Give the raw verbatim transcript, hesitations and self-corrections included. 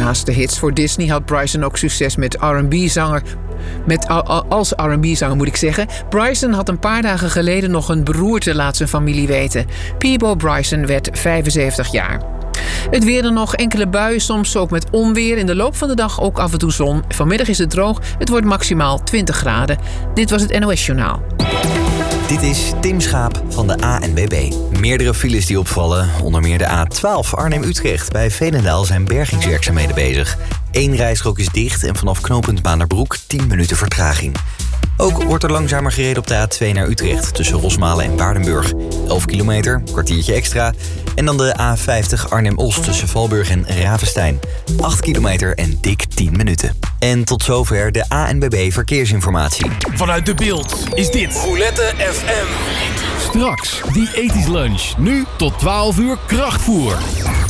Naast de hits voor Disney had Bryson ook succes met R en B-zanger. Met, als R en B-zanger moet ik zeggen. Bryson had een paar dagen geleden nog een beroerte, laat zijn familie weten. Peabo Bryson werd vijfenzeventig jaar. Het weer dan nog, enkele buien, soms ook met onweer. In de loop van de dag ook af en toe zon. Vanmiddag is het droog, het wordt maximaal twintig graden. Dit was het N O S Journaal. Dit is Tim Schaap van de A N W B. Meerdere files die opvallen, onder meer de A twaalf Arnhem-Utrecht. Bij Veenendaal zijn bergingswerkzaamheden bezig. Eén rijstrook is dicht en vanaf knooppunt Maanderbroek tien minuten vertraging. Ook wordt er langzamer gereden op de A twee naar Utrecht... tussen Rosmalen en Waardenburg. elf kilometer, kwartiertje extra. En dan de A vijftig Arnhem-Oost tussen Valburg en Ravenstein. acht kilometer en dik tien minuten. En tot zover de A N W B Verkeersinformatie. Vanuit De Bilt is dit Roulette F M. Straks die ethisch lunch. Nu tot twaalf uur krachtvoer.